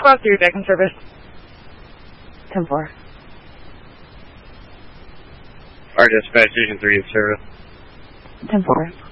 Squad 3 back in service. 10-4. Our dispatch station 3 in service. 10-4.